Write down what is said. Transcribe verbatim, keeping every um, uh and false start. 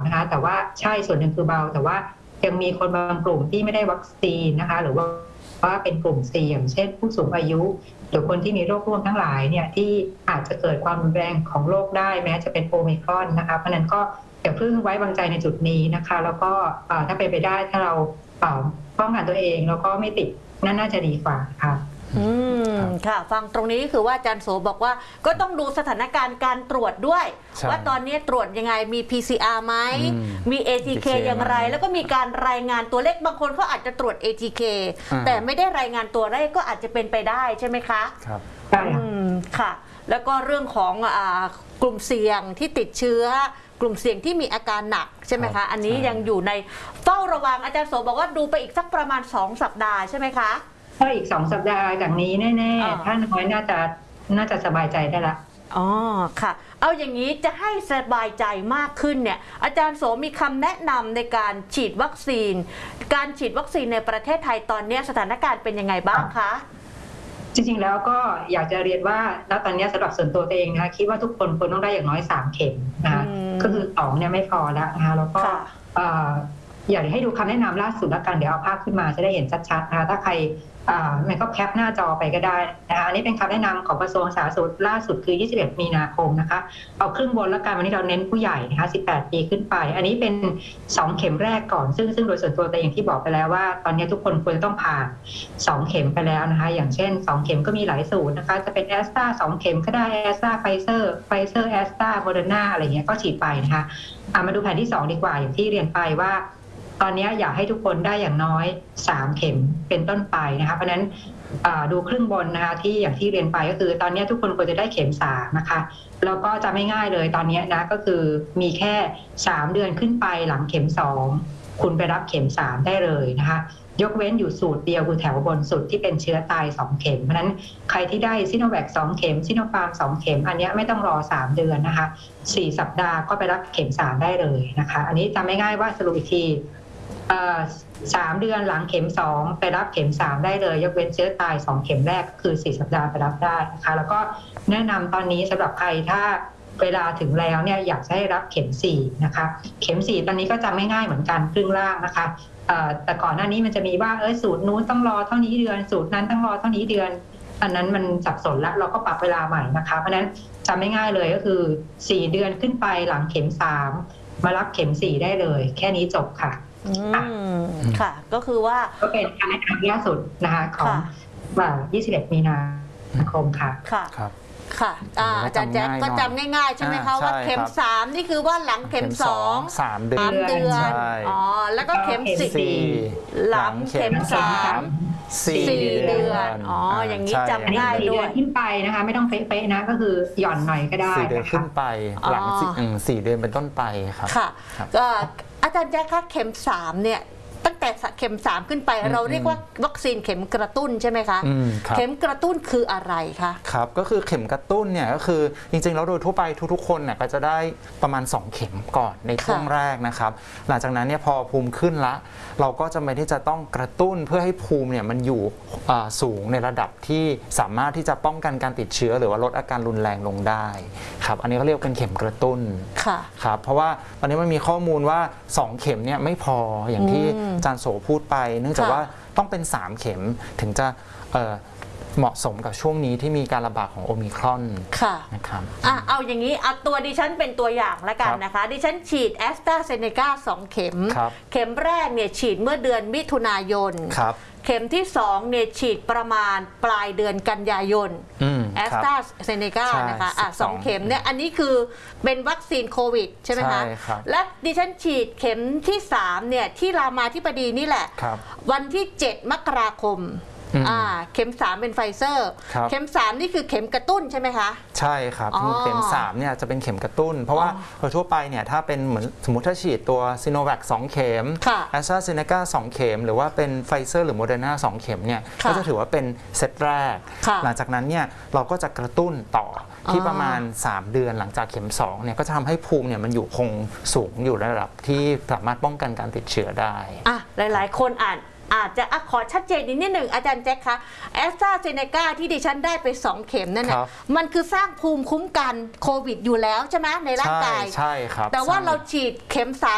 นะคะแต่ว่าใช่ส่วนหนึ่งคือเบาแต่ว่ายังมีคนบางกลุ่มที่ไม่ได้วัคซีนนะคะหรือว่าว่าเป็นกลุ่มเสี่ยงเช่นผู้สูงอายุหรือคนที่มีโรคร่วมทั้งหลายเนี่ยที่อาจจะเกิดความรุนแรงของโรคได้แม้จะเป็นโอมิครอนนะคะเพราะนั้นก็อย่าเพิ่งไว้วางใจในจุดนี้นะคะแล้วก็ถ้าเป็นไปได้ถ้าเราป้องกันตัวเองแล้วก็ไม่ติดนั่นน่าจะดีกว่าค่ะอืมค่ะฟังตรงนี้คือว่าอาจารย์โสบอกว่าก็ต้องดูสถานการณ์การตรวจด้วยว่าตอนนี้ตรวจยังไงมี พี ซี อาร์ ไหมมี เอ ที เค อย่างไรแล้วก็มีการรายงานตัวเลขบางคนเขาอาจจะตรวจ เอ ที เค แต่ไม่ได้รายงานตัวเลขก็อาจจะเป็นไปได้ใช่ไหมคะครับอืมค่ะแล้วก็เรื่องของอ่ากลุ่มเสี่ยงที่ติดเชื้อกลุ่มเสี่ยงที่มีอาการหนักใช่ไหมคะอันนี้ยังอยู่ในเฝ้าระวังอาจารย์โสบอกว่าดูไปอีกสักประมาณสองสัปดาห์ใช่ไหมคะถ้าอีกสองสัปดาห์จากนี้แน่ๆถ้าน้อยน่าจะน่าจะสบายใจได้ละอ๋อค่ะเอาอย่างนี้จะให้สบายใจมากขึ้นเนี่ยอาจารย์โสมีคำแนะนำในการฉีดวัคซีนการฉีดวัคซีนในประเทศไทยตอนนี้สถานการณ์เป็นยังไงบ้างคะจริงๆแล้วก็อยากจะเรียนว่าแล้วตอนนี้สำหรับส่วนตัวตัวเองนะคะคิดว่าทุกคนควรต้องได้อย่างน้อยสามเข็มนะคะก็คือสองเนี่ยไม่พอแล้วนะคะแล้วก็อยากให้ดูคำแนะนำล่าสุดแล้วกันเดี๋ยวเอาภาพขึ้นมาจะได้เห็นชัดๆนะคะถ้าใครมันก็แคปหน้าจอไปก็ได้นะคะอันนี้เป็นคำแนะนำของกระทรวงสาธารณสุขล่าสุดคือยี่สิบเอ็ดมีนาคมนะคะเอาครึ่งบนแล้วกันวันนี้เราเน้นผู้ใหญ่นะคะสิบแปดปีขึ้นไปอันนี้เป็นสองเข็มแรกก่อนซึ่งซึ่งโดยส่วนตัวแต่อย่างที่บอกไปแล้วว่าตอนนี้ทุกคนควรจะต้องผ่านสองเข็มไปแล้วนะคะอย่างเช่นสองเข็มก็มีหลายสูตรนะคะจะเป็นแอสตราสองเข็มก็ได้แอสตราไฟเซอร์ไฟเซอร์แอสตราโมเดอร์นาอะไรเงี้ยก็ฉีดไปนะคะมาดูแผนที่สองดีกว่าอย่างที่เรียนไปว่าตอนนี้อยากให้ทุกคนได้อย่างน้อยสามเข็มเป็นต้นไปนะคะเพราะฉะนั้นดูครึ่งบนนะคะที่อย่างที่เรียนไปก็คือตอนนี้ทุกคนควรจะได้เข็มสามนะคะแล้วก็จะไม่ง่ายเลยตอนนี้นะก็คือมีแค่สามเดือนขึ้นไปหลังเข็มสองคุณไปรับเข็มสามได้เลยนะคะยกเว้นอยู่สูตรเดียวคือแถวบนสุดที่เป็นเชื้อตายสองเข็มเพราะฉะนั้นใครที่ได้ซิโนแวคสองเข็มซิโนฟาร์มสองเข็มอันนี้ไม่ต้องรอสามเดือนนะคะสี่สัปดาห์ก็ไปรับเข็มสามได้เลยนะคะอันนี้จำไม่ง่ายว่าสรุปอีกทีสามเดือนหลังเข็มสองไปรับเข็มสามได้เลยยกเว้นเชื้อตายสองเข็มแรกก็คือสี่สัปดาห์ไปรับได้นะคะแล้วก็แนะนำตอนนี้สำหรับใครถ้าเวลาถึงแล้วเนี่ยอยากจะให้รับเข็มสี่นะคะเข็มสี่ตอนนี้ก็จำไม่ง่ายเหมือนกันครึ่งล่างนะคะแต่ก่อนหน้านี้มันจะมีว่าเออสูตรนู้นต้องรอเท่านี้เดือนสูตรนั้นต้องรอเท่านี้เดือนอันนั้นมันสับสนแล้วเราก็ปรับเวลาใหม่นะคะเพราะฉะนั้นจำไม่ง่ายเลยก็คือสี่เดือนขึ้นไปหลังเข็มสามมารับเข็มสี่ได้เลยแค่นี้จบค่ะอืมค่ะก็คือว่าก็เป็นการแนะนำล่าสุดนะคะของวันยี่สิบเอ็ดมีนาคมค่ะค่ะค่ะอาจารย์แจ๊คก็จำง่ายๆใช่ไหมคะว่าเข็มสามนี่คือว่าหลังเข็มสองสามเดือนอ๋อแล้วก็เข็มสี่หลังเข็มสามสี่เดือนอ๋ออย่างนี้จำง่ายด้วยขึ้นไปนะคะไม่ต้องเป๊ะๆนะก็คือหย่อนหน่อยก็ได้สี่เดือนขึ้นไปหลังสี่เดือนเป็นต้นไปครับค่ะก็อาจารย์แจ๊คคะเข็มสามเนี่ยตั้งแต่เข็มสามขึ้นไปเราเรียกว่าวัคซีนเข็มกระตุ้นใช่ไหมคะเข็มกระตุ้นคืออะไรคะครับก็คือเข็มกระตุ้นเนี่ยก็คือจริงๆแล้วโดยทั่วไปทุกๆคนเนี่ยก็จะได้ประมาณสองเข็มก่อนในช่วงแรกนะครับหลังจากนั้นเนี่ยพอภูมิขึ้นละเราก็จะไม่ได้จะต้องกระตุ้นเพื่อให้ภูมิเนี่ยมันอยู่สูงในระดับที่สามารถที่จะป้องกันการติดเชื้อหรือว่าลดอาการรุนแรงลงได้ครับอันนี้ก็เรียกเป็นเข็มกระตุ้นครับเพราะว่าตอนนี้มันมีข้อมูลว่าสองเข็มเนี่ยไม่พออย่างที่อาจารย์โสพูดไปเนื่องจากว่าต้องเป็นสามเข็มถึงจะเหมาะสมกับช่วงนี้ที่มีการระบาดของโอมิครอนนะครับอ่ะเอาอย่างนี้เอาตัวดิฉันเป็นตัวอย่างแล้วกันนะคะดิฉันฉีดแอสตราเซเนกาสองเข็มเข็มแรกเนี่ยฉีดเมื่อเดือนมิถุนายนเข็มที่สองเนี่ยฉีดประมาณปลายเดือนกันยายนแอสตราเซเนกานะคะอ่ะสองเข็มเนี่ยอันนี้คือเป็นวัคซีนโควิดใช่ไหมคะและดิฉันฉีดเข็มที่สามเนี่ยที่รามาธิบดีนี่แหละวันที่เจ็ดมกราคมอ่าเข็มสามเป็นไฟเซอร์เข็มสามนี่คือเข็มกระตุ้นใช่ไหมคะใช่ครับเข็มสามเนี่ยจะเป็นเข็มกระตุ้นเพราะว่าโดยทั่วไปเนี่ยถ้าเป็นเหมือนสมมติถ้าฉีดตัวซิโนแวคสองเข็มแอสตราเซเนกาสองเข็มหรือว่าเป็นไฟเซอร์หรือโมเดอร์นาสองเข็มเนี่ยก็จะถือว่าเป็นเซตแรกหลังจากนั้นเนี่ยเราก็จะกระตุ้นต่อที่ประมาณสามเดือนหลังจากเข็มสองเนี่ยก็จะทำให้ภูมิเนี่ยมันอยู่คงสูงอยู่ระดับที่สามารถป้องกันการติดเชื้อได้อ่ะหลายๆคนอ่านอาจจะขอชัดเจนนิดหนึ่งอาจารย์แจ็คคะแอสตราเซเนกาที่ดิฉันได้ไปสองเข็มนั่นนะมันคือสร้างภูมิคุ้มกันโควิดอยู่แล้วใช่ไหมในร่างกายใช่ครับแต่ว่าเราฉีดเข็มสาม